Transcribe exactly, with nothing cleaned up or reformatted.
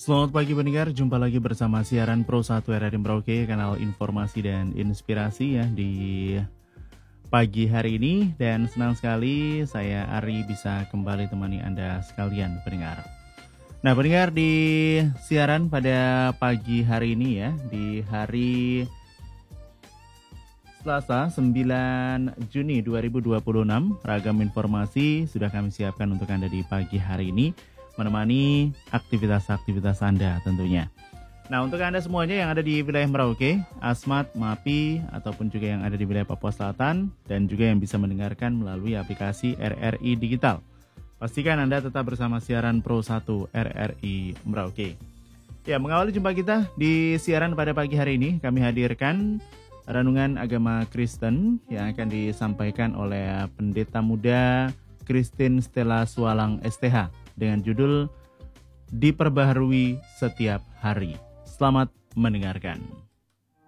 Selamat pagi pendengar, jumpa lagi bersama siaran Pro satu R R I Merauke, kanal informasi dan inspirasi ya di pagi hari ini. Dan senang sekali saya Ari bisa kembali temani Anda sekalian pendengar. Nah pendengar, di siaran pada pagi hari ini ya, di hari Selasa sembilan Juni dua ribu dua puluh enam, ragam informasi sudah kami siapkan untuk Anda di pagi hari ini, menemani aktivitas-aktivitas Anda tentunya. Nah, untuk Anda semuanya yang ada di wilayah Merauke, Asmat, Mapi, ataupun juga yang ada di wilayah Papua Selatan, dan juga yang bisa mendengarkan melalui aplikasi R R I Digital. Pastikan Anda tetap bersama siaran Pro satu R R I Merauke. Ya, mengawali jumpa kita di siaran pada pagi hari ini, kami hadirkan renungan agama Kristen yang akan disampaikan oleh Pendeta Muda Christine Stella Sualang S T H dengan judul Diperbaharui Setiap Hari. Selamat mendengarkan.